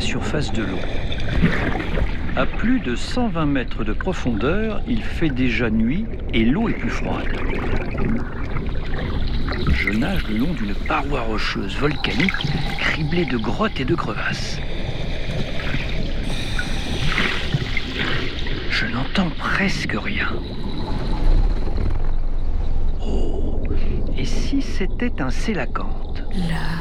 surface de l'eau. À plus de 120 mètres de profondeur, il fait déjà nuit et l'eau est plus froide. Je nage le long d'une paroi rocheuse volcanique criblée de grottes et de crevasses. Je n'entends presque rien. Oh, et si c'était un sélacanthe ? Là.